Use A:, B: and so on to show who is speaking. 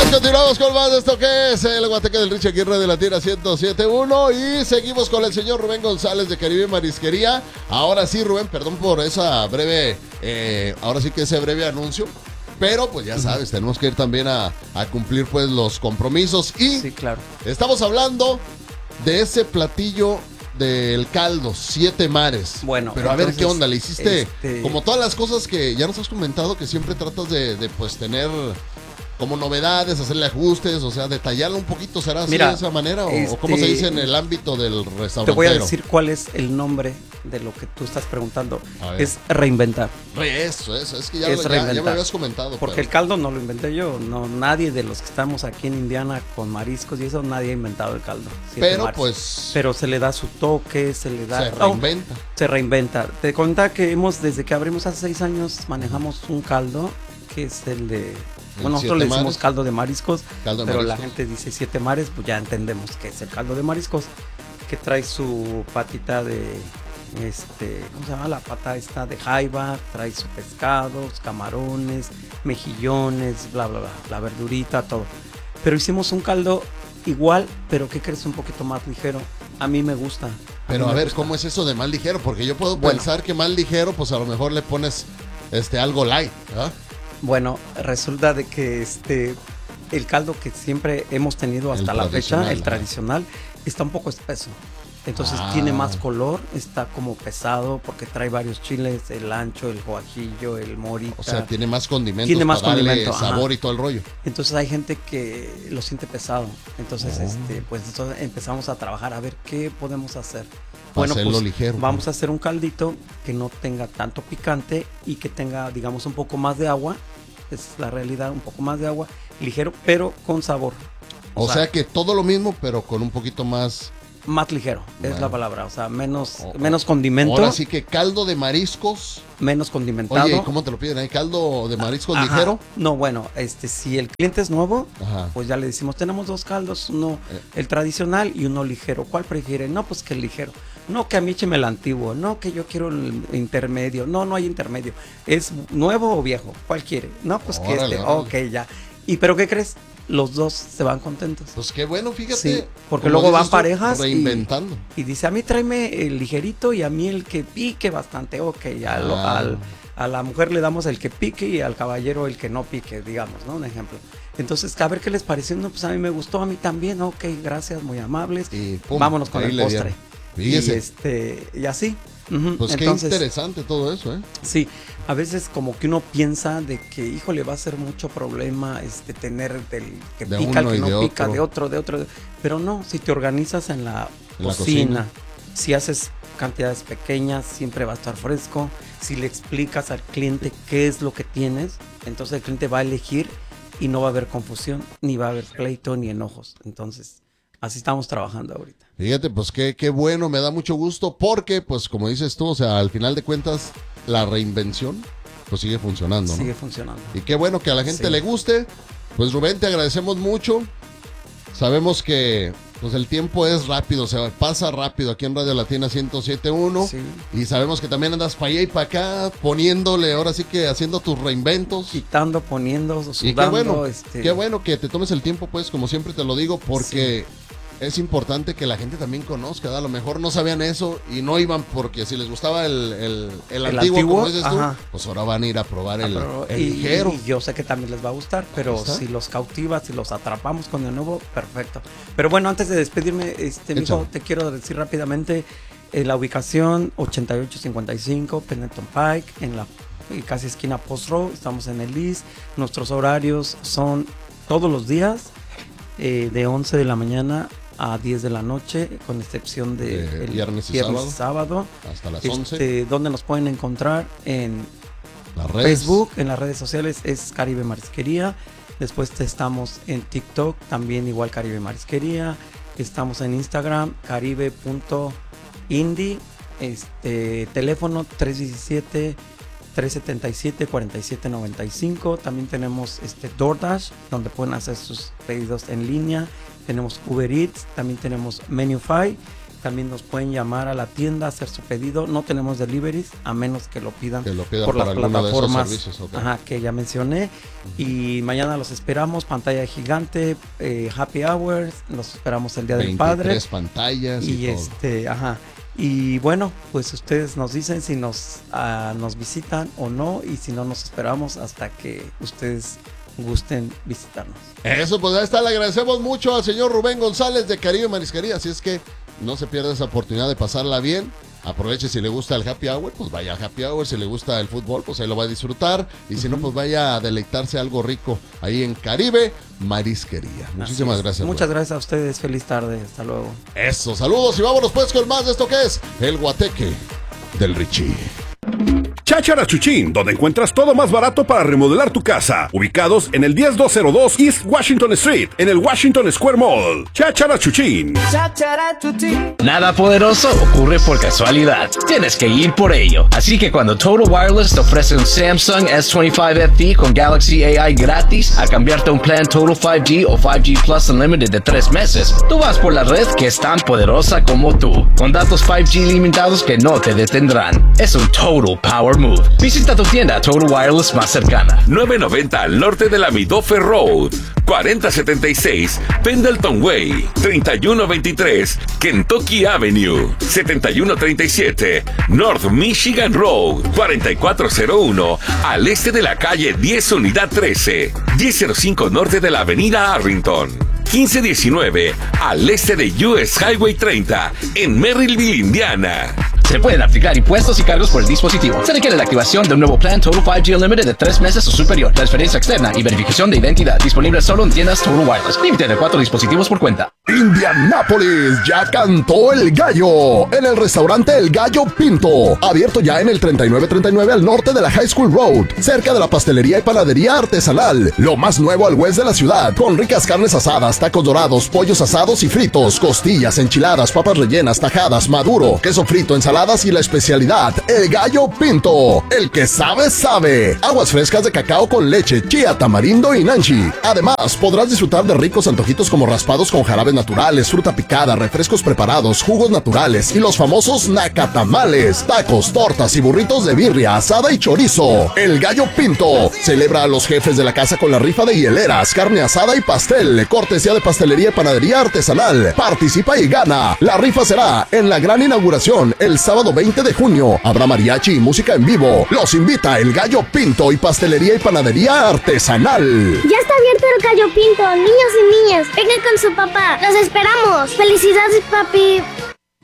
A: Continuamos con más de esto que es el Guateque del Richie aquí en Radio Latina 107.1 y seguimos con el señor Rubén González de Caribe Marisquería. Ahora sí, Rubén, perdón por esa breve, ahora sí que ese breve anuncio, pero pues ya sabes, tenemos que ir también a cumplir pues los compromisos y
B: sí, claro.
A: Estamos hablando de ese platillo del caldo, 7 mares.
B: Bueno,
A: pero a ver qué onda, le hiciste como todas las cosas que ya nos has comentado que siempre tratas de pues tener como novedades, hacerle ajustes, o sea, detallarlo un poquito, ¿será así de esa manera? ¿O cómo se dice en el ámbito del restaurante?
B: Te voy a decir cuál es el nombre de lo que tú estás preguntando. Es reinventar.
A: Eso, es que ya me habías comentado.
B: Porque el caldo no lo inventé yo, no, nadie de los que estamos aquí en Indiana con mariscos y eso, nadie ha inventado el caldo. Pero se le da su toque, se le da...
A: Se reinventa.
B: Se reinventa. Te contaba que desde que abrimos hace 6 años, manejamos un caldo que es el de... Bueno, nosotros le decimos caldo de mariscos, pero la gente dice 7 mares, pues ya entendemos que es el caldo de mariscos, que trae su patita de, ¿cómo se llama? La pata esta de jaiba, trae su pescados, camarones, mejillones, bla, bla, bla, la verdurita, todo. Pero hicimos un caldo igual, pero ¿qué crees? Un poquito más ligero. A mí me gusta.
A: Pero a ver, ¿cómo es eso de más ligero? Porque yo puedo pensar que más ligero, pues a lo mejor le pones algo light, ¿verdad?
B: Bueno, resulta de que el caldo que siempre hemos tenido hasta la fecha, el tradicional, está un poco espeso. Entonces tiene más color, está como pesado porque trae varios chiles, el ancho, el guajillo, el morita.
A: O sea, tiene más condimentos,
B: tiene más condimento,
A: sabor y todo el rollo.
B: Entonces hay gente que lo siente pesado. Entonces, pues entonces empezamos a trabajar a ver qué podemos hacer. Bueno, pues ligero, vamos a hacer un caldito que no tenga tanto picante y que tenga, digamos, un poco más de agua. Es la realidad, un poco más de agua, ligero, pero con sabor.
A: O sea que todo lo mismo, pero con un poquito más...
B: Más ligero, es la palabra, o sea, menos condimento.
A: Ahora sí que caldo de mariscos.
B: Menos condimentado.
A: Oye, ¿y cómo te lo piden? ¿Hay caldo de mariscos ligero?
B: No, bueno, si el cliente es nuevo, pues ya le decimos, tenemos 2 caldos, uno el tradicional y uno ligero. ¿Cuál prefiere? No, pues que el ligero. No, que a mí écheme el antiguo. No, que yo quiero el intermedio. No hay intermedio. ¿Es nuevo o viejo? ¿Cuál quiere? No, pues órale, que ok, ya. ¿Y pero qué crees? Los dos se van contentos.
A: Pues qué bueno, fíjate.
B: Sí, porque luego van parejas
A: reinventando.
B: Y dice, a mí tráeme el ligerito y a mí el que pique bastante. Ok, a la mujer le damos el que pique y al caballero el que no pique, digamos, ¿no? Un ejemplo. Entonces, a ver qué les pareció. No, pues a mí me gustó, a mí también. Ok, gracias, muy amables. Y pum, vámonos con el postre. Y así.
A: Pues entonces, qué interesante todo eso, ¿eh?
B: Sí, a veces como que uno piensa de que, híjole, va a ser mucho problema tener del que de pica, el que no pica, de otro. Pero no, si te organizas en la cocina, si haces cantidades pequeñas, siempre va a estar fresco. Si le explicas al cliente qué es lo que tienes, entonces el cliente va a elegir y no va a haber confusión, ni va a haber pleito, ni enojos. Entonces, así estamos trabajando ahorita.
A: Fíjate, pues qué bueno, me da mucho gusto porque, pues como dices tú, o sea, al final de cuentas, la reinvención, pues sigue funcionando, ¿no?
B: Sigue funcionando.
A: Y qué bueno que a la gente le guste. Pues Rubén, te agradecemos mucho. Sabemos que pues el tiempo es rápido, se pasa rápido aquí en Radio Latina 107.1. Sí. Y sabemos que también andas para allá y para acá, poniéndole, ahora sí que haciendo tus reinventos.
B: Quitando, poniendo, sudando.
A: Y qué bueno que te tomes el tiempo, pues, como siempre te lo digo, porque es importante que la gente también conozca, ¿verdad? A lo mejor no sabían eso y no iban porque si les gustaba el antiguo, como dices tú, pues ahora van a ir a probar el ligero.
B: Y yo sé que también les va a gustar, pero si los cautivas, si los atrapamos con el nuevo, perfecto. Pero bueno, antes de despedirme, mijo, te quiero decir rápidamente la ubicación 8855 Pendleton Pike, en la casi esquina Post Road, estamos en el East. Nuestros horarios son todos los días de 11 de la mañana a 10 de la noche, con excepción de
A: viernes y
B: sábado.
A: Hasta las 11.
B: ¿Dónde nos pueden encontrar? En Facebook, en las redes sociales es Caribe Marisquería. Después estamos en TikTok, también igual Caribe Marisquería. Estamos en Instagram, caribe.indie. Teléfono 317-377-4795. También tenemos DoorDash, donde pueden hacer sus pedidos en línea. Tenemos Uber Eats, también tenemos Menufy también nos pueden llamar a la tienda, hacer su pedido. No tenemos deliveries, a menos que lo pidan por las plataformas que ya mencioné. Y mañana los esperamos, pantalla gigante, happy hours, los esperamos el Día del Padre.
A: 23 pantallas y todo.
B: Y bueno, pues ustedes nos dicen si nos visitan o no, y si no, nos esperamos hasta que ustedes gusten visitarnos.
A: Eso, pues ahí está, le agradecemos mucho al señor Rubén González de Caribe Marisquería, así es que no se pierda esa oportunidad de pasarla bien. Aproveche, si le gusta el happy hour, pues vaya al happy hour. Si le gusta el fútbol, pues ahí lo va a disfrutar. Y si no, pues vaya a deleitarse algo rico ahí en Caribe Marisquería. Muchísimas gracias.
B: Muchas gracias a ustedes. Feliz tarde. Hasta luego.
A: Eso, saludos y vámonos pues con más de esto que es el Guateque del Richie.
C: Cháchara Chuchín, donde encuentras todo más barato para remodelar tu casa. Ubicados en el 10202 East Washington Street, en el Washington Square Mall. Cháchara Chuchín.
D: Nada poderoso ocurre por casualidad. Tienes que ir por ello. Así que cuando Total Wireless te ofrece un Samsung S25 FE con Galaxy AI gratis a cambiarte a un plan Total 5G o 5G Plus Unlimited de 3 meses, tú vas por la red que es tan poderosa como tú, con datos 5G limitados que no te detendrán. Es un Total Power Move. Visita tu tienda Total Wireless más cercana.
E: 990 al norte de la Midoffer Road, 4076 Pendleton Way, 3123 Kentucky Avenue, 7137 North Michigan Road, 4401 al este de la calle 10 Unidad 13, 1005 norte de la avenida Arlington, 1519 al este de US Highway 30 en Merrillville, Indiana.
D: Se pueden aplicar impuestos y cargos por el dispositivo. Se requiere la activación de un nuevo plan Total 5G Unlimited de 3 meses o superior. Transferencia externa y verificación de identidad. Disponible solo en tiendas Total Wireless. Límite de 4 dispositivos por cuenta.
C: Indianápolis, ya cantó el gallo en el restaurante El Gallo Pinto, abierto ya en el 3939 al norte de la High School Road, cerca de la pastelería y panadería artesanal, lo más nuevo al oeste de la ciudad, con ricas carnes asadas, tacos dorados, pollos asados y fritos, costillas, enchiladas, papas rellenas, tajadas, maduro, queso frito, ensaladas y la especialidad, El Gallo Pinto, el que sabe, sabe. Aguas frescas de cacao con leche, chía, tamarindo y nanchi. Además, podrás disfrutar de ricos antojitos como raspados con jarabes naturales, fruta picada, refrescos preparados, jugos naturales y los famosos nacatamales, tacos, tortas y burritos de birria, asada y chorizo. El Gallo Pinto celebra a los jefes de la casa con la rifa de hieleras, carne asada y pastel, cortesía de pastelería y panadería artesanal. Participa y gana. La rifa será en la gran inauguración el sábado 20 de junio. Habrá mariachi y música en vivo. Los invita El Gallo Pinto y pastelería y panadería artesanal.
F: Ya está abierto El Gallo Pinto, niños y niñas, vengan con su papá. ¡Los esperamos! ¡Felicidades, papi!